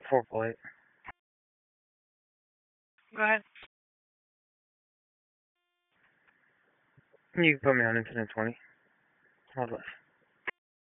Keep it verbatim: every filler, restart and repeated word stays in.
four plate. Go ahead. You can put me on incident twenty. Hold left.